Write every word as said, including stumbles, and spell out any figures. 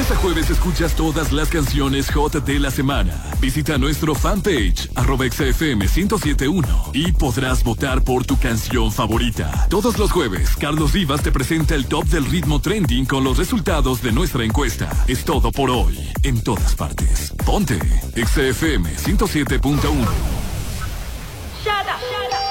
lunes a jueves escuchas todas las canciones hot de la semana. Visita nuestro fanpage, arroba X F M ciento siete punto uno, y podrás votar por tu canción favorita. Todos los jueves, Carlos Rivas te presenta el top del ritmo trending con los resultados de nuestra encuesta. Es todo por hoy, en todas partes. Ponte X F M ciento siete punto uno.